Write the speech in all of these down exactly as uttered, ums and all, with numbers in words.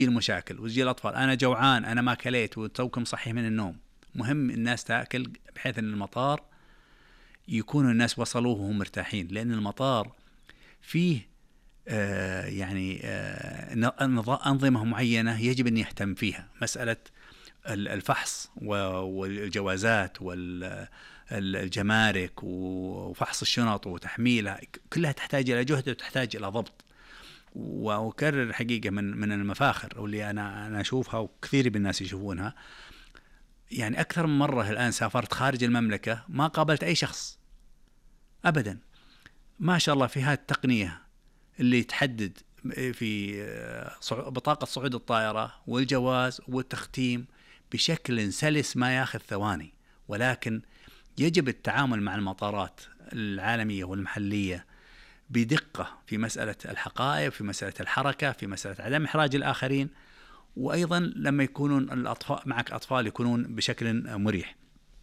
المشاكل وتجي الأطفال أنا جوعان أنا ما كليت وتوكم صحي من النوم. مهم الناس تأكل بحيث أن المطار يكونوا الناس وصلوه وهم مرتاحين، لأن المطار فيه آه يعني آه أنظمة معينة يجب أن يهتم فيها، مسألة الفحص والجوازات والجمارك وفحص الشنط وتحميلها، كلها تحتاج إلى جهد وتحتاج إلى ضبط. وأكرر حقيقة من من المفاخر واللي أنا أنا أشوفها وكثير من الناس يشوفونها، يعني أكثر من مرة الآن سافرت خارج المملكة ما قابلت أي شخص أبدا، ما شاء الله في هذه التقنية اللي تحدد في بطاقة صعود الطائرة والجواز والتختيم بشكل سلس ما ياخذ ثواني. ولكن يجب التعامل مع المطارات العالمية والمحلية بدقة في مسألة الحقائب، في مسألة الحركة، في مسألة عدم إحراج الآخرين، وأيضا لما يكونون الأطفال معك أطفال يكونون بشكل مريح.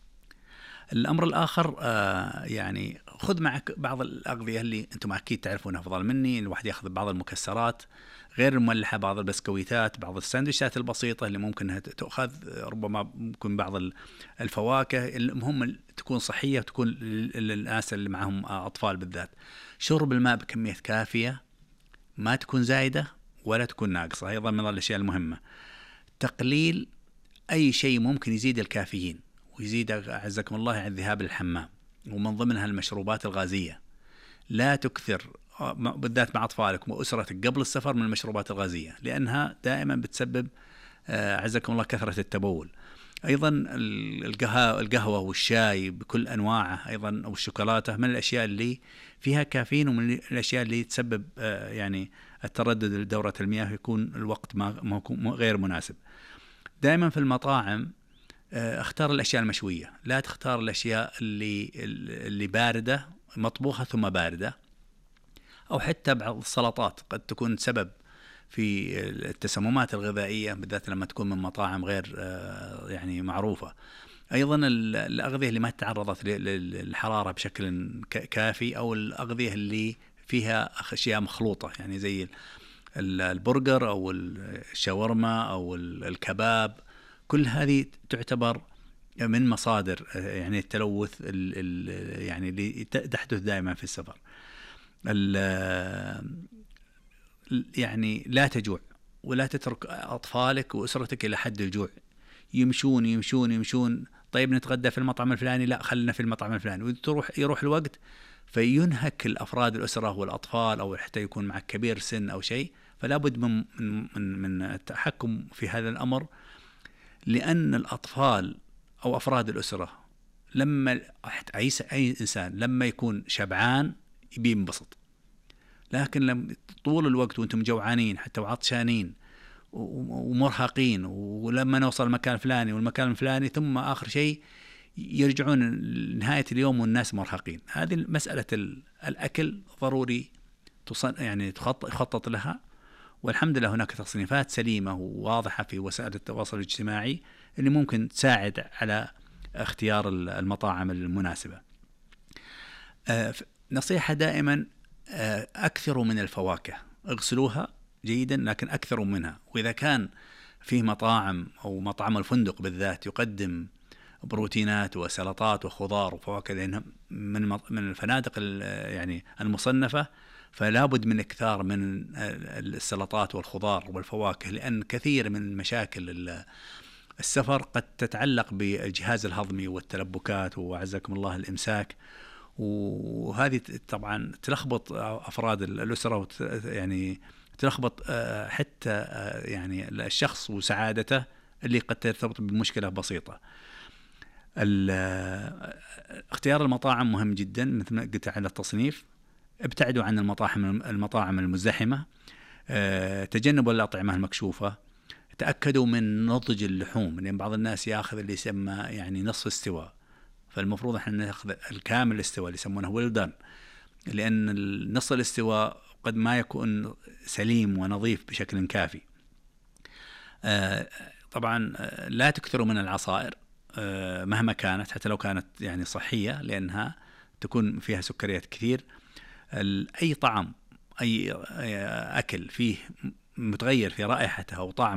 الأمر الآخر آه يعني خذ معك بعض الأغذية اللي أنتم أكيد تعرفونها أفضل مني، الواحد يأخذ بعض المكسرات غير المملحة، بعض البسكويتات، بعض الساندويشات البسيطة اللي ممكن أنها تأخذ، ربما ممكن بعض الفواكه، المهم تكون صحية وتكون للناس اللي معهم أطفال بالذات. شرب الماء بكمية كافية، ما تكون زايدة ولا تكون ناقصة، أيضا من الأشياء المهمة. تقليل أي شيء ممكن يزيد الكافيين ويزيد أعزكم الله عن الذهاب للحمام، ومن ضمنها المشروبات الغازية. لا تكثر بالذات مع أطفالك وأسرتك قبل السفر من المشروبات الغازية، لأنها دائما بتسبب أعزكم الله كثرة التبول. أيضا القهوة والشاي بكل أنواعه أيضا أو الشوكولاتة من الأشياء اللي فيها كافيين، ومن الأشياء اللي تسبب يعني التردد لدورة المياه، يكون الوقت ما غير مناسب. دائما في المطاعم اختار الأشياء المشوية، لا تختار الأشياء اللي اللي باردة مطبوخة ثم باردة، أو حتى بعض السلطات قد تكون سبب في التسممات الغذائية بالذات لما تكون من مطاعم غير يعني معروفة. أيضا الأغذية اللي ما تعرضت للحرارة بشكل كافي، أو الأغذية اللي فيها أشياء مخلوطة يعني زي البرجر أو الشاورما أو الكباب، كل هذه تعتبر من مصادر يعني التلوث يعني اللي تحدث دائما في السفر. يعني لا تجوع ولا تترك أطفالك وأسرتك إلى حد الجوع، يمشون يمشون يمشون طيب نتغدى في المطعم الفلاني، لا خلنا في المطعم الفلاني، وتروح يروح الوقت فينهك الأفراد الأسرة والأطفال، أو حتى يكون معك كبير سن أو شيء. فلا بد من من من التحكم في هذا الأمر، لأن الأطفال أو أفراد الأسرة لما أي أي إنسان لما يكون شبعان يبي ينبسط، لكن لما طول الوقت وأنتم جوعانين حتى وعطشانين ومرهقين، ولما نوصل المكان الفلاني والمكان الفلاني ثم آخر شيء يرجعون نهاية اليوم والناس مرهقين. هذه مسألة الأكل ضروري يعني تخطط لها، والحمد لله هناك تصنيفات سليمة وواضحة في وسائل التواصل الاجتماعي اللي ممكن تساعد على اختيار المطاعم المناسبة. نصيحة دائما أكثروا من الفواكه، اغسلوها جيدا لكن أكثروا منها. وإذا كان فيه مطاعم أو مطعم الفندق بالذات يقدم بروتينات وسلطات وخضار وفواكه لأنها من من الفنادق يعني المصنفة، فلا بد من إكثار من السلطات والخضار والفواكه، لأن كثير من مشاكل السفر قد تتعلق بالجهاز الهضمي والتلبكات وعزكم الله الإمساك، وهذه طبعا تلخبط أفراد الأسرة يعني تلخبط حتى يعني الشخص وسعادته اللي قد ترتبط بمشكلة بسيطة. اختيار المطاعم مهم جدا مثل ما قلت على التصنيف. ابتعدوا عن المطاعم المطاعم المزدحمة، تجنبوا الأطعمة المكشوفة، تأكدوا من نضج اللحوم، لأن بعض الناس يأخذ اللي يسمى يعني نصف استواء، فالمفروض احنا نأخذ الكامل الاستواء اللي يسمونه ويلدان، لأن نصف الاستواء قد ما يكون سليم ونظيف بشكل كافي. طبعا لا تكثروا من العصائر مهما كانت حتى لو كانت يعني صحية، لأنها تكون فيها سكريات كثير. أي طعم أي أكل فيه متغير في رائحتها وطعمها